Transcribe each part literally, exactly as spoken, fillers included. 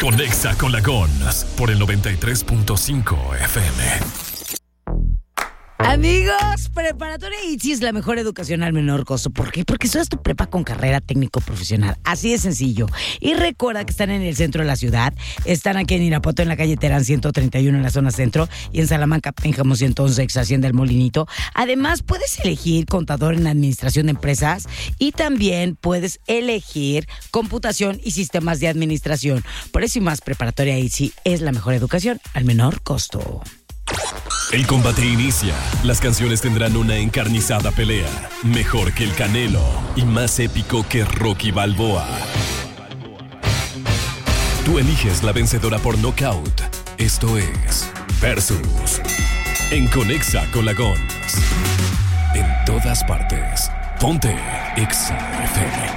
Conexa con la Gons por el noventa y tres punto cinco F M. Amigos, Preparatoria I T S I es la mejor educación al menor costo. ¿Por qué? Porque eso es tu prepa con carrera técnico-profesional. Así de sencillo. Y recuerda que están en el centro de la ciudad. Están aquí en Irapuato, en la calle Terán ciento treinta y uno, en la zona centro. Y en Salamanca, Pénjamo ciento once, ex Hacienda El Molinito. Además, puedes elegir contador en administración de empresas. Y también puedes elegir computación y sistemas de administración. Por eso y más, Preparatoria I T S I es la mejor educación al menor costo. El combate inicia. Las canciones tendrán una encarnizada pelea. Mejor que el Canelo y más épico que Rocky Balboa. Tú eliges la vencedora por nocaut. Esto es Versus. En Conexa con la Gons. En todas partes. Ponte Exa F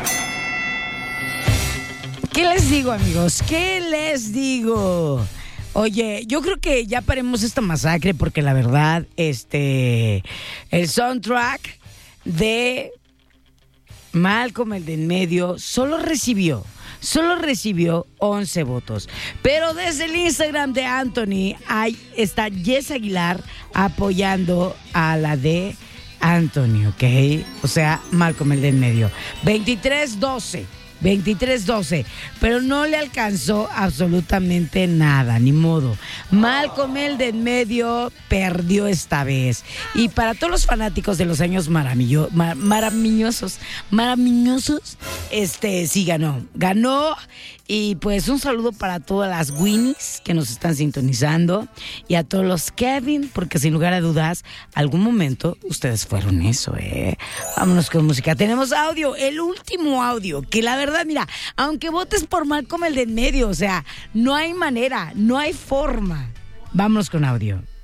M. ¿Qué les digo, amigos? ¿Qué les digo? Oye, yo creo que ya paremos esta masacre porque la verdad, este, el soundtrack de Malcolm, el de en medio, solo recibió, solo recibió once votos. Pero desde el Instagram de Anthony, ahí está Jess Aguilar apoyando a la de Anthony, ¿ok? O sea, Malcolm, el de en medio. veintitrés doce. veintitrés doce, pero no le alcanzó absolutamente nada, ni modo. Malcolm, el de en medio, perdió esta vez. Y para todos los fanáticos de los años maravillo, mar, maravillosos, maravillosos, este sí ganó. Ganó. Y pues un saludo para todas las Winnies que nos están sintonizando y a todos los Kevin, porque sin lugar a dudas, algún momento ustedes fueron eso, ¿eh? Vámonos con música. Tenemos audio, el último audio, que la verdad, mira, aunque votes por Malcolm el de en medio, o sea, no hay manera, no hay forma. Vámonos con audio.